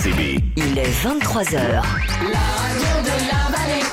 RCB. Il est 23h. La radio de la vallée,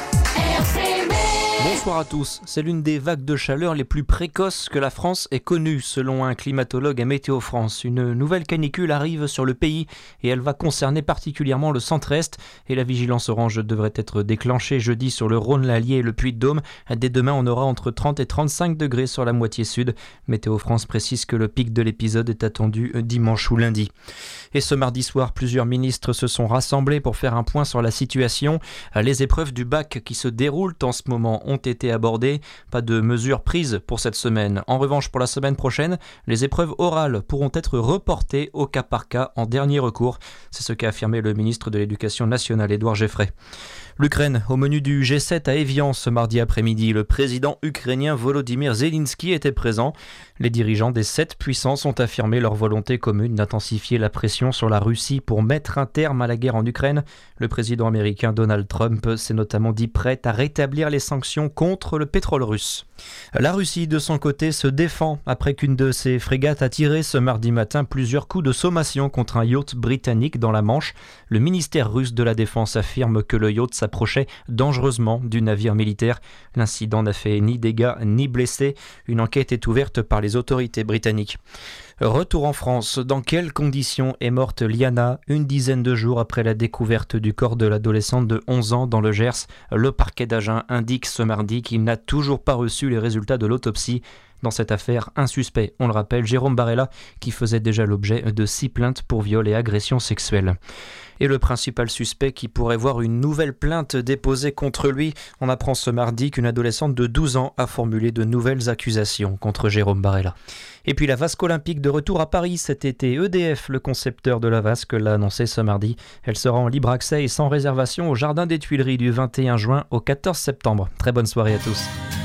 RCB. Bonsoir à tous. C'est l'une des vagues de chaleur les plus précoces que la France ait connues, selon un climatologue à Météo France. Une nouvelle canicule arrive sur le pays et elle va concerner particulièrement le centre-est. Et la vigilance orange devrait être déclenchée jeudi sur le Rhône, l'Allier et le Puy-de-Dôme. Dès demain, on aura entre 30 et 35 degrés sur la moitié sud. Météo France précise que le pic de l'épisode est attendu dimanche ou lundi. Et ce mardi soir, plusieurs ministres se sont rassemblés pour faire un point sur la situation. Les épreuves du bac qui se déroulent en ce moment ont été abordées. Pas de mesures prises pour cette semaine. En revanche, pour la semaine prochaine, les épreuves orales pourront être reportées au cas par cas en dernier recours. C'est ce qu'a affirmé le ministre de l'Éducation nationale, Édouard Geoffrey. L'Ukraine, au menu du G7 à Évian ce mardi après-midi. Le président ukrainien Volodymyr Zelensky était présent. Les dirigeants des 7 puissances ont affirmé leur volonté commune d'intensifier la pression sur la Russie pour mettre un terme à la guerre en Ukraine. Le président américain Donald Trump s'est notamment dit prêt à rétablir les sanctions contre le pétrole russe. La Russie, de son côté, se défend après qu'une de ses frégates a tiré ce mardi matin plusieurs coups de sommation contre un yacht britannique dans la Manche. Le ministère russe de la Défense affirme que le yacht s'approchait dangereusement du navire militaire. L'incident n'a fait ni dégâts ni blessés. Une enquête est ouverte par les autorités britanniques. Retour en France. Dans quelles conditions est morte Liana une dizaine de jours après la découverte du corps de l'adolescente de 11 ans dans le Gers? Le parquet d'Agen indique ce mardi qu'il n'a toujours pas reçu les résultats de l'autopsie. Dans cette affaire, un suspect, on le rappelle, Jérôme Barella, qui faisait déjà l'objet de 6 plaintes pour viol et agression sexuelle. Et le principal suspect qui pourrait voir une nouvelle plainte déposée contre lui, on apprend ce mardi qu'une adolescente de 12 ans a formulé de nouvelles accusations contre Jérôme Barella. Et puis la Vasque olympique de retour à Paris cet été. EDF, le concepteur de la Vasque, l'a annoncé ce mardi. Elle sera en libre accès et sans réservation au Jardin des Tuileries du 21 juin au 14 septembre. Très bonne soirée à tous.